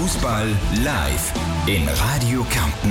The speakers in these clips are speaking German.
Fußball live in Radio Kärnten.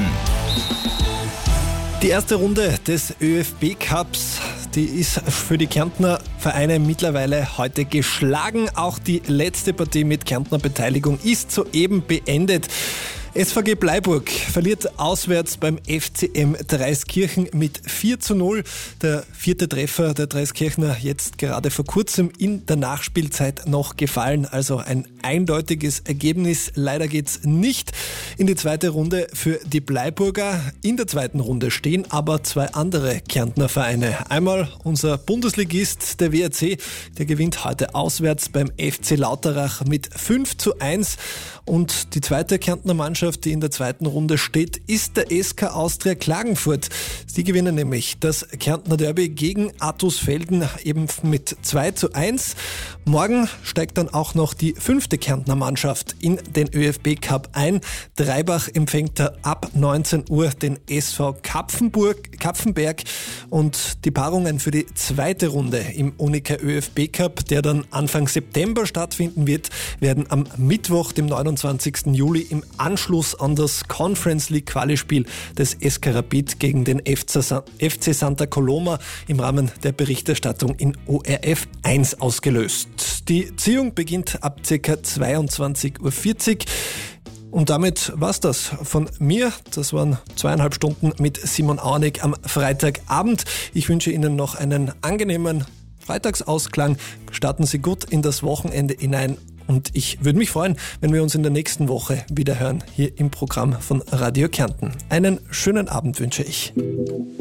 Die erste Runde des ÖFB-Cups, die ist für die Kärntner Vereine mittlerweile heute geschlagen. Auch die letzte Partie mit Kärntner Beteiligung ist soeben beendet. SVG Bleiburg verliert auswärts beim FCM Dreiskirchen mit 4:0. Der vierte Treffer der Dreiskirchner jetzt gerade vor kurzem in der Nachspielzeit noch gefallen. Also ein eindeutiges Ergebnis. Leider geht's nicht in die zweite Runde für die Bleiburger. In der zweiten Runde stehen aber zwei andere Kärntner Vereine. Einmal unser Bundesligist, der WRC, der gewinnt heute auswärts beim FC Lauterach mit 5:1. Und die zweite Kärntner Mannschaft, die in der zweiten Runde steht, ist der SK Austria Klagenfurt. Sie gewinnen nämlich das Kärntner Derby gegen Attusfelden eben mit 2:1. Morgen steigt dann auch noch die fünfte Kärntner Mannschaft in den ÖFB Cup ein. Dreibach empfängt da ab 19 Uhr den SV Kapfenberg. Und die Paarungen für die zweite Runde im Unica ÖFB Cup, der dann Anfang September stattfinden wird, werden am Mittwoch, dem 29. Juli, im Anschluss an das Conference League Quali-Spiel des SK Rapid gegen den FC Santa Coloma im Rahmen der Berichterstattung in ORF 1 ausgelöst. Die Ziehung beginnt ab ca. 22:40 Uhr. Und damit war's das von mir. Das waren 2,5 Stunden mit Simon Auernick am Freitagabend. Ich wünsche Ihnen noch einen angenehmen Freitagsausklang. Starten Sie gut in das Wochenende hinein. Und ich würde mich freuen, wenn wir uns in der nächsten Woche wieder hören, hier im Programm von Radio Kärnten. Einen schönen Abend wünsche ich.